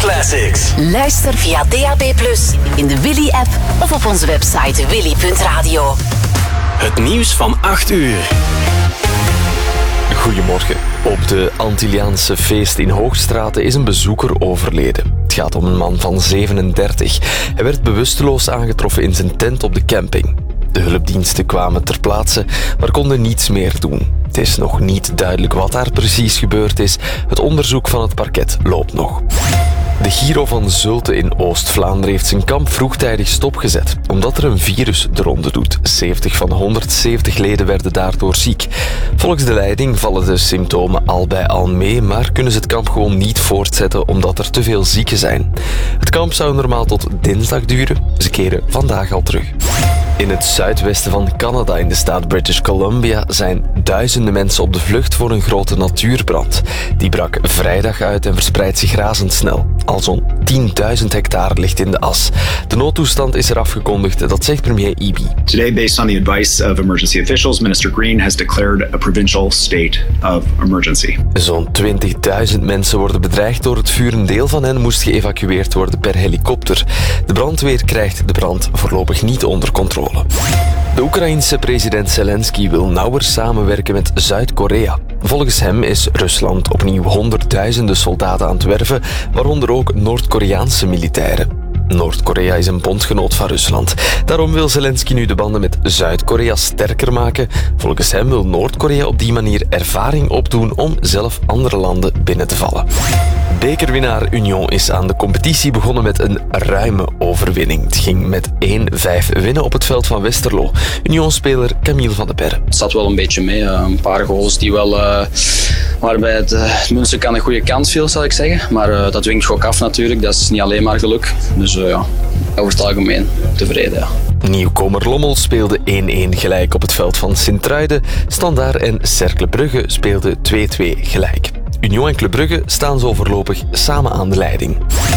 Classics. Luister via DAB+, in de Willy-app of op onze website willy.radio. Het nieuws van 8 uur. Goedemorgen. Op de Antilliaanse feest in Hoogstraten is een bezoeker overleden. Het gaat om een man van 37. Hij werd bewusteloos aangetroffen in zijn tent op de camping. De hulpdiensten kwamen ter plaatse, maar konden niets meer doen. Het is nog niet duidelijk wat daar precies gebeurd is. Het onderzoek van het parket loopt nog. De Giro van Zulte in Oost-Vlaanderen heeft zijn kamp vroegtijdig stopgezet, omdat er een virus de ronde doet. 70 van de 170 leden werden daardoor ziek. Volgens de leiding vallen de symptomen al bij al mee, maar kunnen ze het kamp gewoon niet voortzetten omdat er te veel zieken zijn. Het kamp zou normaal tot dinsdag duren. Ze keren vandaag al terug. In het zuidwesten van Canada, in de staat British Columbia, zijn duizenden mensen op de vlucht voor een grote natuurbrand. Die brak vrijdag uit en verspreidt zich razendsnel. Al zo'n 10.000 hectare ligt in de as. De noodtoestand is er afgekondigd, dat zegt premier Eby. Today, based on the advice of emergency officials, Minister Green has declared a provincial state of emergency. Zo'n 20.000 mensen worden bedreigd door het vuur. Een deel van hen moest geëvacueerd worden per helikopter. De brandweer krijgt de brand voorlopig niet onder controle. De Oekraïense president Zelensky wil nauwer samenwerken met Zuid-Korea. Volgens hem is Rusland opnieuw honderdduizenden soldaten aan het werven, waaronder ook Noord-Koreaanse militairen. Noord-Korea is een bondgenoot van Rusland. Daarom wil Zelensky nu de banden met Zuid-Korea sterker maken. Volgens hem wil Noord-Korea op die manier ervaring opdoen om zelf andere landen binnen te vallen. Bekerwinnaar Union is aan de competitie begonnen met een ruime overwinning. Het ging met 1-5 winnen op het veld van Westerlo. Union-speler Camille van de Perre. Het zat wel een beetje mee. Een paar goals die wel, waarbij het Münster aan een goede kant viel, zal ik zeggen. Maar dat dwingt gok af natuurlijk. Dat is niet alleen maar geluk. Dus ja, over het algemeen tevreden. Ja. Nieuwkomer Lommel speelde 1-1 gelijk op het veld van Sint-Truiden. Standaard en Cercle Brugge speelden 2-2 gelijk. Union en Club Brugge staan zo voorlopig samen aan de leiding.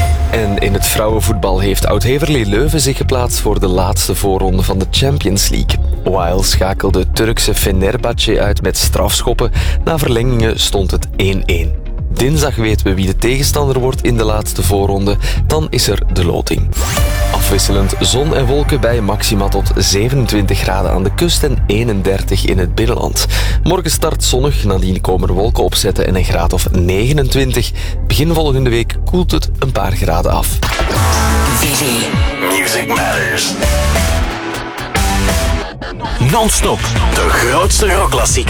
En in het vrouwenvoetbal heeft Oud-Heverlee Leuven zich geplaatst voor de laatste voorronde van de Champions League. Weil schakelde Turkse Fenerbahce uit met strafschoppen. Na verlengingen stond het 1-1. Dinsdag weten we wie de tegenstander wordt in de laatste voorronde. Dan is er de loting. Afwisselend zon en wolken bij maxima tot 27 graden aan de kust en 31 in het binnenland. Morgen start zonnig, nadien komen er wolken opzetten en een graad of 29. Begin volgende week koelt het een paar graden af. Music Matters. Non-stop, de grootste rockklassiekers.